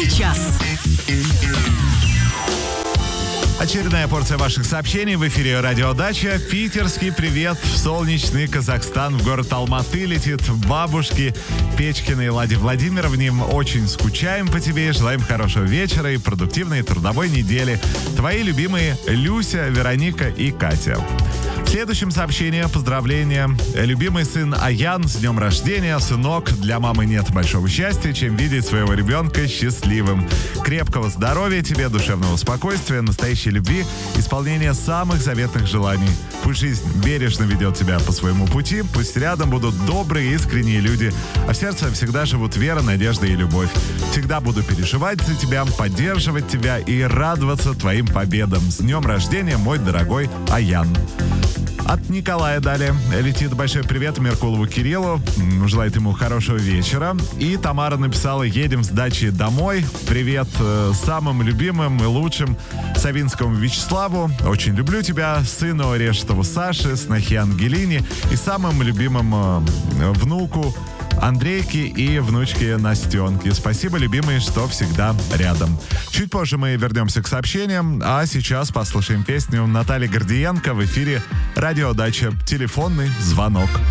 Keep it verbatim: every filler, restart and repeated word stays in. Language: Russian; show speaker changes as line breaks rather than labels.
Полный час.
Очередная порция ваших сообщений в эфире «Радио Дача». Питерский привет в солнечный Казахстан, в город Алматы летит бабушки Печкиной Ладе Владимировне. Очень скучаем по тебе и желаем хорошего вечера и продуктивной трудовой недели. Твои любимые Люся, Вероника и Катя. В следующем сообщении поздравления. Любимый сын Аян с днем рождения. Сынок, для мамы нет большого счастья, чем видеть своего ребенка счастливым. Крепкого здоровья тебе, душевного спокойствия, настоящей любви, исполнения самых заветных желаний. Пусть жизнь бережно ведет тебя по своему пути, пусть рядом будут добрые, искренние люди, а в сердце всегда живут вера, надежда и любовь. Всегда буду переживать за тебя, поддерживать тебя и радоваться твоим победам. С днем рождения, мой дорогой Аян. От Николая далее летит большой привет Меркулову Кириллу. Желает ему хорошего вечера. И Тамара написала: едем с дачи домой. Привет э, самым любимым и лучшим Савинскому Вячеславу. Очень люблю тебя. Сыну Решетову Саше, снохе Ангелине и самым любимым э, внуку Андрейке и внучке Настенке. Спасибо, любимые, что всегда рядом. Чуть позже мы вернемся к сообщениям, а сейчас послушаем песню Натальи Гордиенко в эфире «Радио Дача». Телефонный звонок.